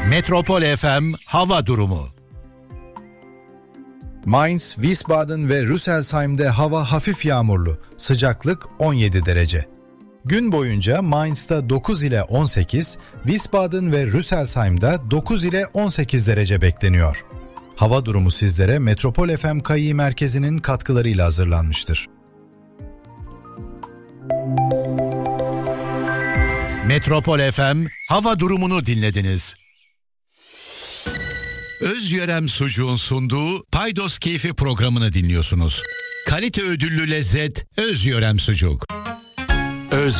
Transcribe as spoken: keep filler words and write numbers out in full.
Metropol F M hava durumu. Mainz, Wiesbaden ve Rüsselsheim'de hava hafif yağmurlu. Sıcaklık on yedi derece. Gün boyunca Mainz'da dokuz ile on sekiz, Wiesbaden ve Rüsselsheim'da dokuz ile on sekiz derece bekleniyor. Hava durumu sizlere Metropol F M K İ Merkezi'nin katkılarıyla hazırlanmıştır. Metropol F M hava durumunu dinlediniz. Özyörem Sucuğun sunduğu Paydos Keyfi programını dinliyorsunuz. Kalite ödüllü lezzet Özyörem Sucuk. Öz